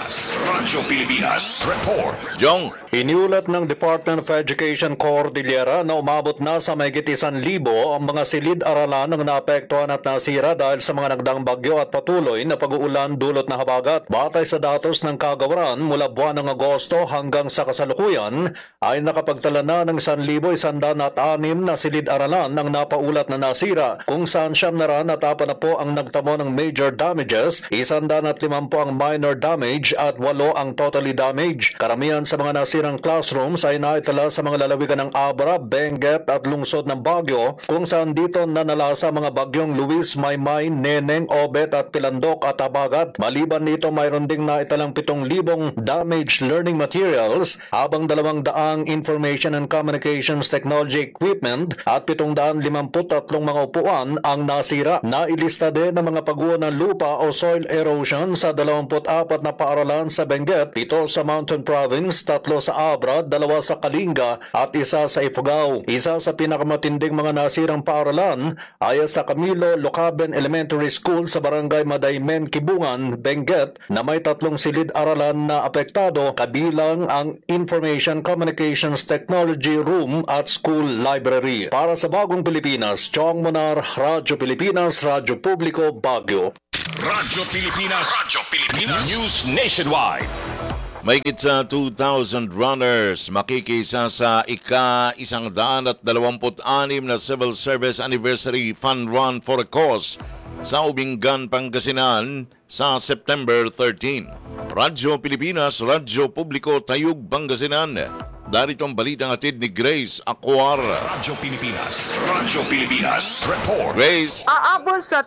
[SPEAKER 4] Pilipinas Report.
[SPEAKER 3] Jong.
[SPEAKER 6] Iniulat ng Department of Education Cordillera na umabot na sa mahigit 1,000 ang mga silid-aralan ang naapektuhan at nasira dahil sa mga nagdaang bagyo at patuloy na pag-uulan dulot na habagat. Batay sa datos ng kagawaran mula buwan ng Agosto hanggang sa kasalukuyan ay nakapagtala na ng 1,106 na silid-aralan ang napaulat na nasira, kung saan 907 na po ang nagtamo ng major damages, 150 ang minor damage at 8 ang totally damaged. Karamihan sa mga nasirang classrooms ay naitala sa mga lalawigan ng Abra, Benguet at lungsod ng Baguio, kung saan dito nanalasa mga bagyong Luis, Maymay, Neneng, Obet at Pilandok at Habagat. Maliban dito, mayroon ding naitalang 7,000 damaged learning materials, habang 200 information and communications technology equipment at 753 mga upuan ang nasira. Nailista din ng mga pagguho ng lupa o soil erosion sa 24 na paaralan sa Benguet, 7 sa Mountain Province, 3 sa Abra, 2 sa Kalinga at 1 sa Ifugao. Isa sa pinakamatinding mga nasirang paaralan ay sa Camilo Locaben Elementary School sa Barangay Madaymen, Kibungan, Benguet, na may 3 silid-aralan na apektado, kabilang ang Information Communications Technology Room at School Library. Para sa Bagong Pilipinas, Chong Monar, Radyo Pilipinas, Radyo Publiko, Baguio.
[SPEAKER 4] Radyo Pilipinas News Nationwide.
[SPEAKER 3] Mahigit sa 2,000 runners makikisa sa ika-126 na Civil Service Anniversary Fun Run for a Cause sa Ubingan, Pangasinan sa September 13. Radyo Pilipinas, Radyo Publiko, Tayug, Pangasinan. Darito ang balitang atid ni Grace Aquar.
[SPEAKER 4] Radyo Pilipinas Report.
[SPEAKER 3] Grace.
[SPEAKER 7] Aabot sa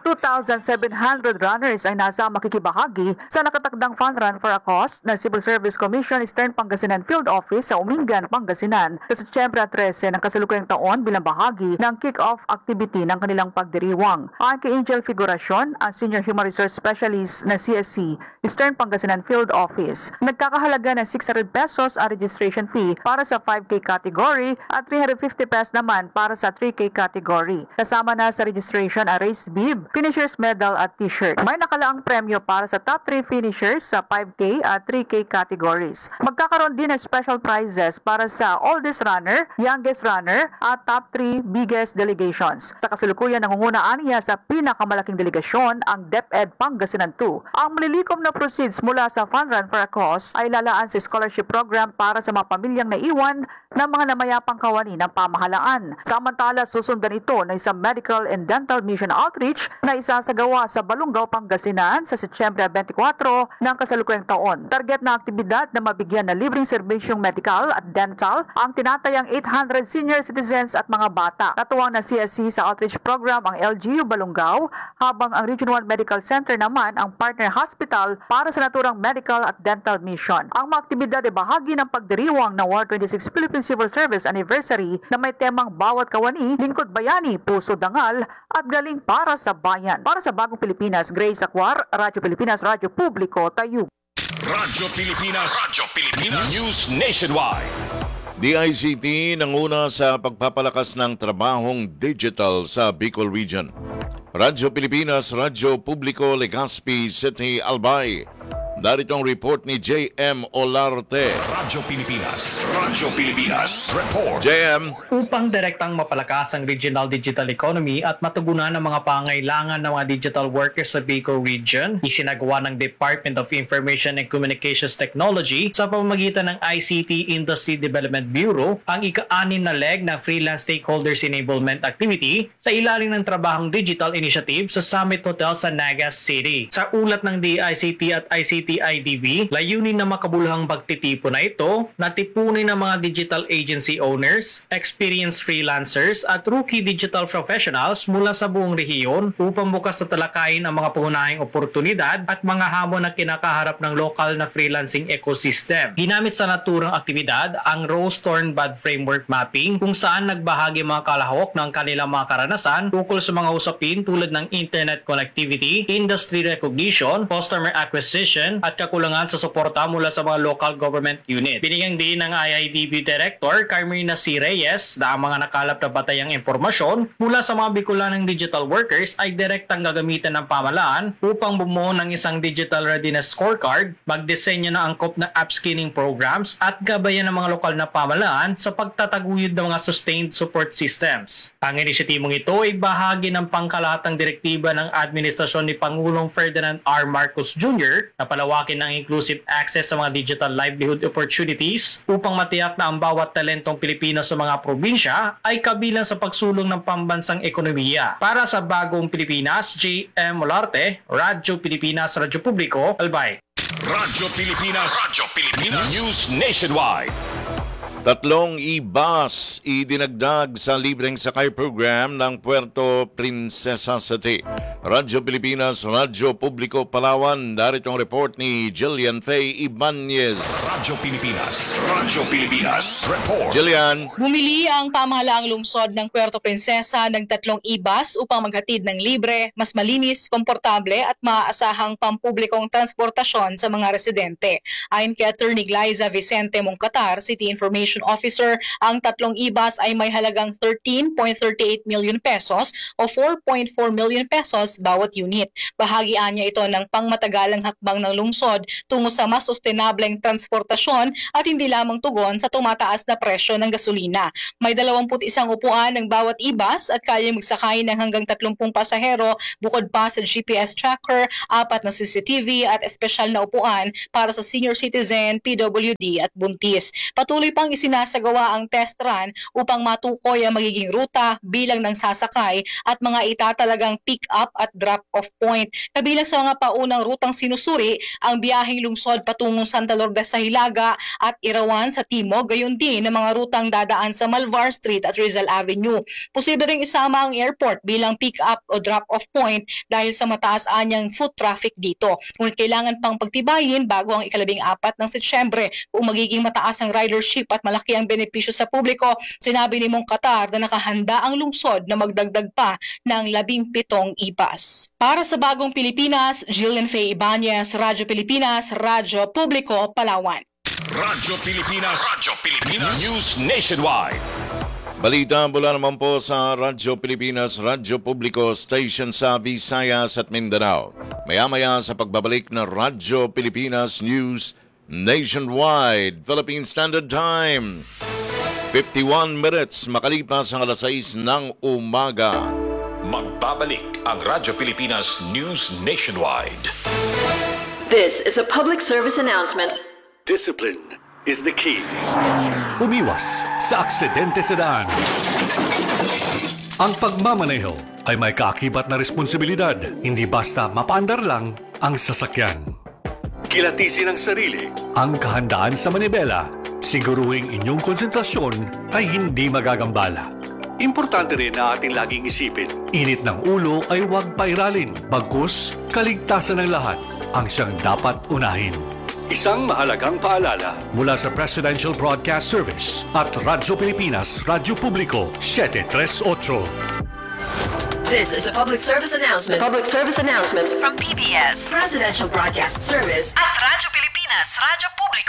[SPEAKER 7] 2,700 runners ay nasa makikibahagi sa nakatakdang Fun Run for a Cause ng Civil Service Commission Eastern Pangasinan Field Office sa Umingan, Pangasinan sa Setyembre 13 ng kasalukuyang taon bilang bahagi ng kick-off activity ng kanilang pagdiriwang. Ayon kay Angel Figuracion, ang Senior Human Resource Specialist na CSC Eastern Pangasinan Field Office, nagkakahalaga ng 600 pesos ang registration fee para sa 5K category at 350 pesos naman para sa 3K category. Kasama na sa registration ang race bib, finishers medal at t-shirt. May nakalaang premyo para sa top 3 finishers sa 5K at 3K categories. Magkakaroon din ng special prizes para sa oldest runner, youngest runner at top 3 biggest delegations. Sa kasalukuyan, nangungunaan niya sa pinakamalaking delegasyon ang DepEd Pangasinan 2. Ang malilikom na proceeds mula sa Fun Run for a Cause ay lalaan sa scholarship program para sa mga pamilyang naiwan ng mga namayapang kawani ng pamahalaan. Samantala, susundan ito ng isang medical and dental mission outreach na isasagawa sa Balungaw, Pangasinan sa Setyembre 24 ng kasalukuyang taon. Target na aktibidad na mabigyan ng libreng serbisyong medical at dental ang tinatayang 800 senior citizens at mga bata. Katuwang na CSC sa outreach program ang LGU Balungaw, habang ang Region 1 Medical Center naman ang partner hospital para sa naturang medical at dental mission. Ang mga aktibidad ay bahagi ng pagdiriwang ng War 26 Philippine Civil Service Anniversary na may temang bawat kawani, lingkod bayani, puso dangal at galing para sa bayan. Para sa Bagong Pilipinas, Grace Aquar, Radyo Pilipinas, Radyo Publiko, Tayug.
[SPEAKER 4] Radyo Pilipinas News Nationwide.
[SPEAKER 3] DICT nanguna sa pagpapalakas ng trabahong digital sa Bicol Region. Radyo Pilipinas, Radyo Publiko, Legazpi City, Albay. Darito ang report ni J.M. Olarte.
[SPEAKER 4] Radyo Pilipinas. Radyo Pilipinas. Report.
[SPEAKER 3] J.M.
[SPEAKER 8] Upang direktang mapalakas ang regional digital economy at matugunan ang mga pangailangan ng mga digital workers sa Bicol Region, isinagawa ng Department of Information and Communications Technology sa pamamagitan ng ICT Industry Development Bureau ang ika-6 na leg ng Freelance Stakeholders Enablement Activity sa ilalim ng Trabahong Digital Initiative sa Summit Hotel sa Nagas City. Sa ulat ng DICT at ICT-IDB, layunin na makabuluhang pagtitipo na ito na tipunin ng mga digital agency owners, experienced freelancers at rookie digital professionals mula sa buong rehiyon upang bukas na talakayin ang mga pangunahing oportunidad at mga hamon na kinakaharap ng lokal na freelancing ecosystem. Ginamit sa naturang aktibidad ang Rose-Thorne-Bud Framework Mapping kung saan nagbahagi mga kalahok ng kanilang mga karanasan tungkol sa mga usapin tulad ng internet connectivity, industry recognition, customer acquisition at kakulangan sa suporta mula sa mga local government unit. Binigyang din ng IIDB Director Carmina C. Reyes na ang mga nakalap na batayang impormasyon mula sa mga Bicolanang digital workers ay direktang gagamitan ng pamahalaan upang bumuo ng isang digital readiness scorecard, magdisenyo ng angkop na upskilling programs at gabayan ng mga lokal na pamahalaan sa pagtataguyod ng mga sustained support systems. Ang inisyatibong ito ay bahagi ng pangkalahatang direktiba ng administrasyon ni Pangulong Ferdinand R. Marcos Jr. na palawakin ng inclusive access sa mga digital livelihood opportunities upang matiyak na ang bawat talentong Pilipino sa mga probinsya ay kabilang sa pagsulong ng pambansang ekonomiya. Para sa Bagong Pilipinas, J.M. Olarte, Radyo Pilipinas, Radyo Publiko, Albay.
[SPEAKER 4] Radyo Pilipinas. Radyo Pilipinas. News Nationwide.
[SPEAKER 3] 3 e-bus idinagdag sa libreng sakay program ng Puerto Princesa City. Radyo Pilipinas, Radyo Publiko, Palawan. Darito ang report ni Jillian Faye Ibanez.
[SPEAKER 4] Radyo Pilipinas. Radyo Pilipinas. Report.
[SPEAKER 3] Jillian.
[SPEAKER 9] Bumili ang pamahalaang lungsod ng Puerto Princesa ng 3 e-bus upang maghatid ng libre, mas malinis, komportable at maaasahang pampublikong transportasyon sa mga residente. Ayon kay Attorney Glyza Vicente Moncatar, City Information Officer, ang 3 e-bus ay may halagang 13.38 million pesos o 4.4 million pesos bawat unit. Bahagian niya ito ng pangmatagalang hakbang ng lungsod tungo sa mas sustainableng transportasyon at hindi lamang tugon sa tumataas na presyo ng gasolina. May 21 upuan ng bawat e-bus at kayang magsakay ng hanggang 30 pasahero bukod pa sa GPS tracker, 4 na CCTV at espesyal na upuan para sa senior citizen, PWD at buntis. Patuloy pang isinasagawa ang test run upang matukoy ang magiging ruta, bilang ng sasakay at mga itatalagang pick-up at drop-off point. Kabilang sa mga paunang rutang sinusuri ang biyaheng lungsod patungong Santa Lourdes sa Hilaga at Irawan sa Timog, gayon din ang mga rutang dadaan sa Malvar Street at Rizal Avenue. Posible ring isama ang airport bilang pick-up o drop-off point dahil sa mataas anyang foot traffic dito. Ngunit kailangan pang pagtibayin bago ang 14 ng Setyembre kung magiging mataas ang ridership at malaki ang benepisyo sa publiko. Sinabi ni Moncatar na nakahanda ang lungsod na magdagdag pa ng 17 e-bus. Para sa Bagong Pilipinas, Jillian Faye Ibanez, Radyo Pilipinas, Radyo Publiko, Palawan.
[SPEAKER 4] Radyo Pilipinas. Radyo Pilipinas. News Nationwide.
[SPEAKER 3] Balita mula naman po sa Radyo Pilipinas, Radyo Publiko Station sa Visayas at Mindanao. Maya-maya sa pagbabalik na Radyo Pilipinas News Nationwide, Philippine Standard Time. 51 minutes makalipas ang 6:00 ng umaga.
[SPEAKER 4] Magbabalik ang Radyo Pilipinas News Nationwide.
[SPEAKER 11] This is a public service announcement.
[SPEAKER 5] Discipline is the key. Umiwas sa aksidente sa daan. Ang pagmamaneho ay may kaakibat na responsibilidad. Hindi basta mapaandar lang ang sasakyan. Kilatisin ang sarili, ang kahandaan sa manibela. Siguruhing inyong konsentrasyon ay hindi magagambala. Importante rin na ating laging isipin, init ng ulo ay huwag pairalin. Bagkus, kaligtasan ng lahat ang siyang dapat unahin. Isang mahalagang paalala mula sa Presidential Broadcast Service at Radyo Pilipinas, Radyo Publiko, 738.
[SPEAKER 11] This is a public service announcement. Public service announcement from PBS, Presidential Broadcast Service at Radyo Pilipinas, Radyo Publiko,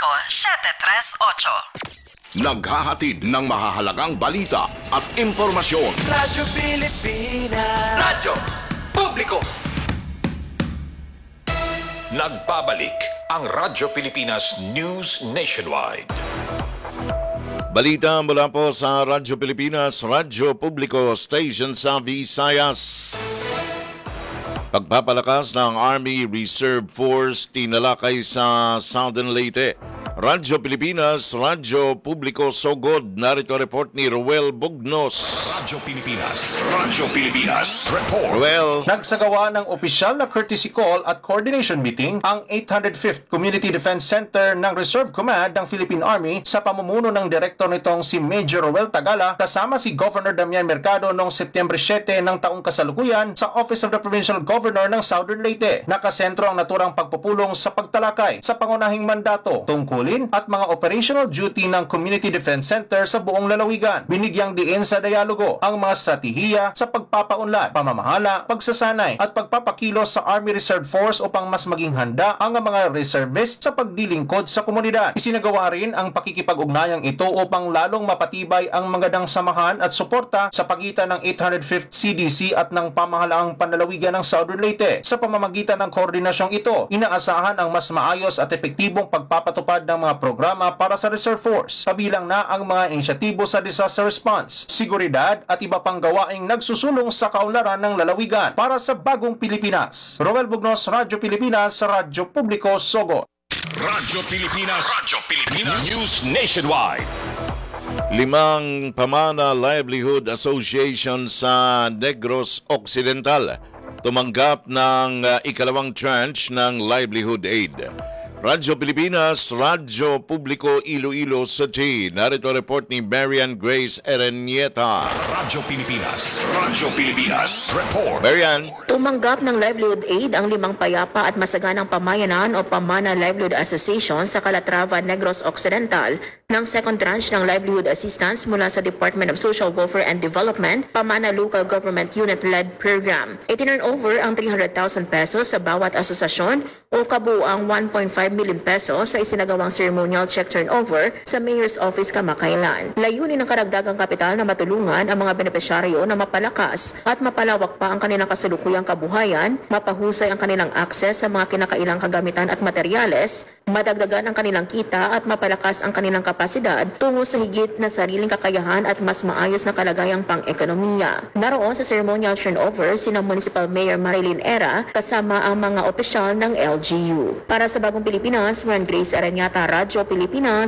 [SPEAKER 11] 738.
[SPEAKER 1] Naghahatid ng mahahalagang balita at impormasyon.
[SPEAKER 2] Radyo Pilipinas. Radyo Publiko.
[SPEAKER 4] Nagbabalik ang Radyo Pilipinas News Nationwide.
[SPEAKER 3] Balita mula po sa Radyo Pilipinas, Radyo Publiko Station sa Visayas. Pagpapalakas ng Army Reserve Force tinalakay sa Southern Leyte. Radyo Pilipinas, Radyo Publiko Sogod. Narito report ni Ruel Bugnos.
[SPEAKER 4] Radyo Pilipinas report.
[SPEAKER 3] Ruel.
[SPEAKER 12] Nagsagawa ng opisyal na courtesy call at coordination meeting ang 805th Community Defense Center ng Reserve Command ng Philippine Army sa pamumuno ng direktor nitong si Major Ruel Tagala kasama si Governor Damian Mercado noong Setyembre 7 ng taong kasalukuyan sa Office of the Provincial Governor ng Southern Leyte. Nakasentro ang naturang pagpupulong sa pagtalakay sa pangunahing mandato, tungkulin at mga operational duty ng Community Defense Center sa buong lalawigan. Binigyang diin sa dialogo ang mga estratehiya sa pagpapaunlad, pamamahala, pagsasanay at pagpapakilos sa Army Reserve Force upang mas maging handa ang mga reservists sa paglilingkod sa komunidad. Isinagawa rin ang pakikipag-ugnayang ito upang lalong mapatibay ang magandang samahan at suporta sa pagitan ng 805th CDC at ng pamahalaang panlalawigan ng Southern Leyte. Sa pamamagitan ng koordinasyong ito, inaasahan ang mas maayos at epektibong pagpapatupad ng mga programa para sa Reserve Force, kabilang na ang mga inisyatibo sa disaster response, seguridad at iba pang gawaing nagsusulong sa kaunlaran ng lalawigan para sa bagong Pilipinas. Roel Bugnos, Radyo Pilipinas, Radyo Publiko, Sogo.
[SPEAKER 4] Radyo Pilipinas News Nationwide.
[SPEAKER 3] 5 Pamana Livelihood Association sa Negros Occidental tumanggap ng ikalawang tranche ng livelihood aid. Radyo Pilipinas, Radyo Publiko Iloilo City. Narito report ni Marian Grace Erenieta.
[SPEAKER 4] Radyo Pilipinas report.
[SPEAKER 3] Marian.
[SPEAKER 13] Tumanggap ng livelihood aid ang 5 payapa at masaganang pamayanan o Pamana Livelihood Association sa Calatrava, Negros Occidental ng second tranche ng livelihood assistance mula sa Department of Social Welfare and Development, Pamana Local Government Unit-led Program. Itinurn over ang 300,000 pesos sa bawat asosasyon o kabuuang 1.5 million pesos sa isinagawang ceremonial check turnover sa Mayor's Office kamakailan. Layunin ng karagdagang kapital na matulungan ang mga benepisyaryo na mapalakas at mapalawak pa ang kanilang kasalukuyang kabuhayan, mapahusay ang kanilang akses sa mga kinakailang kagamitan at materyales, madagdagan ang kanilang kita at mapalakas ang kanilang kapasidad tungo sa higit na sariling kakayahan at mas maayos na kalagayang pang-ekonomiya. Naroon sa ceremonial turnover sina Municipal Mayor Marilyn Era kasama ang mga opisyal ng LGU. Para sa Bagong Pilipinas, Marian Grace Aranyata, Radyo Pilipinas.